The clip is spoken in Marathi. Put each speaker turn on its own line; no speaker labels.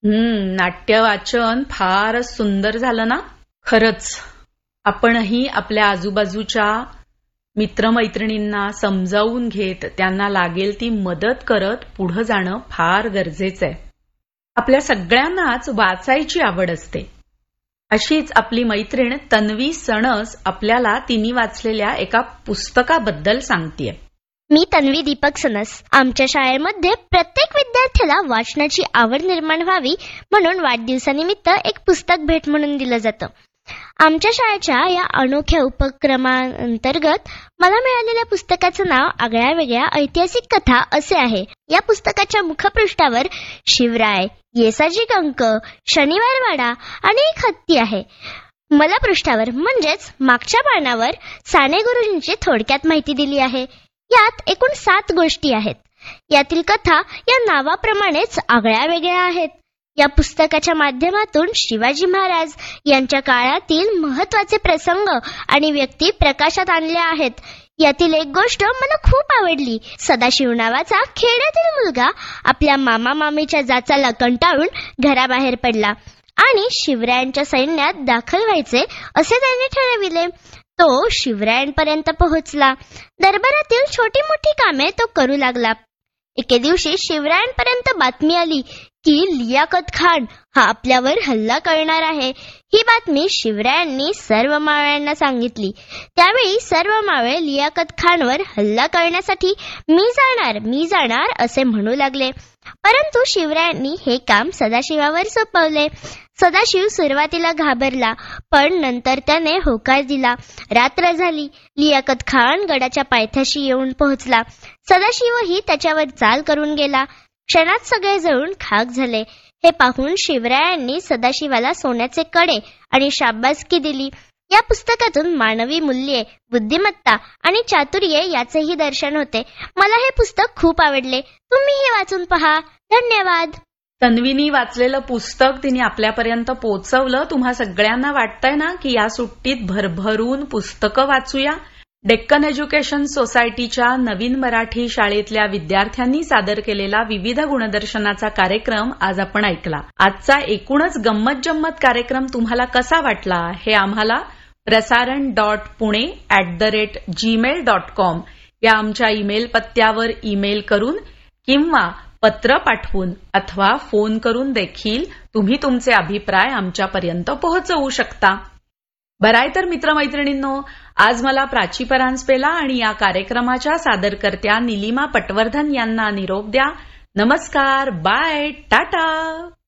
नाट्य वाचन फारच सुंदर झालं ना. खरंच आपणही आपल्या आजूबाजूच्या मित्रमैत्रिणींना समजावून घेत त्यांना लागेल ती मदत करत पुढे जाणं फार गरजेचं आहे. आपल्या सगळ्यांनाच वाचायची आवड असते. अशीच आपली मैत्रीण तन्वी सणस आपल्याला तिने वाचलेल्या एका पुस्तकाबद्दल सांगतेय.
मी तन्वी दीपक सनस. आमच्या शाळेमध्ये प्रत्येक विद्यार्थ्याला वाचनाची आवड निर्माण व्हावी म्हणून वाढदिवसानिमित्त एक पुस्तक भेट म्हणून दिलं जातं. आमच्या शाळेच्या या अनोख्या उपक्रमांतर्गत मला मिळालेल्या पुस्तकाचं नाव आगळ्या वेगळ्या ऐतिहासिक कथा असे आहे. या पुस्तकाच्या मुखपृष्ठावर शिवराय, येसाजी कंक, शनिवारवाडा आणि एक हत्ती आहे. मला पृष्ठावर म्हणजेच मागच्या पानावर साने गुरुजींची थोडक्यात माहिती दिली आहे. यात एकूण 7 गोष्टी आहेत. यातील कथा या नावाप्रमाणेच आगळ्या वेगळ्या आहेत. या पुस्तकाच्या माध्यमातून शिवाजी महाराज यांच्या काळातील महत्वाचे प्रसंग आणि व्यक्ती प्रकाशात आणल्या आहेत. यातील एक गोष्ट मला खूप आवडली. सदाशिव नावाचा खेड्यातील मुलगा आपल्या मामा मामीच्या जाचाला कंटाळून घराबाहेर पडला आणि शिवरायांच्या सैन्यात दाखल व्हायचे असे त्याने ठरविले. तो शिवरायांपर्यंत पोहोचला. दरबारातील छोटी मोठी कामे तो करू लागला. एके दिवशी शिवरायांपर्यंत बातमी आली की लियाकत खान हा आपल्यावर हल्ला करणार आहे. ही बातमी शिवरायांनी सर्व मावळ्यांना सांगितली. त्यावेळी सर्व मावळे लियाकत खानवर हल्ला करण्यासाठी मी जाणार असे म्हणू लागले. परंतु शिवरायांनी हे काम सदाशिवावर सोपवले. सदाशिव सुरुवातीला घाबरला, पण नंतर त्याने होकार दिला. रात्र झाली. लियाकत खान गडाच्या पायथ्याशी येऊन पोहोचला. सदाशिवही त्याच्यावर चाल करून गेला. क्षणात सगळे जळून खाक झाले. हे पाहून शिवरायांनी सदाशिवाला सोन्याचे कडे आणि शाबासकी दिली. या पुस्तकातून मानवी मूल्ये, बुद्धिमत्ता आणि चातुर्य याचेही दर्शन होते. मला हे पुस्तक खूप आवडले. तुम्हीही वाचून पहा. धन्यवाद.
तन्वीनी वाचलेलं पुस्तक तिने आपल्यापर्यंत पोहोचवलं. तुम्हा सगळ्यांना वाटतंय ना की या सुट्टीत भरभरून पुस्तकं वाचूया. डेक्कन एज्युकेशन सोसायटीच्या नवीन मराठी शाळेतल्या विद्यार्थ्यांनी सादर केलेला विविध गुणदर्शनाचा कार्यक्रम आज आपण ऐकला. आजचा एकूणच गंमत जम्मत कार्यक्रम तुम्हाला कसा वाटला हे आम्हाला prasaran.pune@gmail.com या आमच्या ईमेल पत्त्यावर ईमेल करून किंवा पत्र पाठवून अथवा फोन करून देखील तुम्ही तुमचे अभिप्राय आमच्यापर्यंत पोहोचवू शकता. बराय तर मित्रमैत्रिणींनो, आज मला प्राची परांजपेला आणि या कार्यक्रमाच्या सादरकर्त्या निलिमा पटवर्धन यांना निरोप द्या. नमस्कार, बाय, टाटा.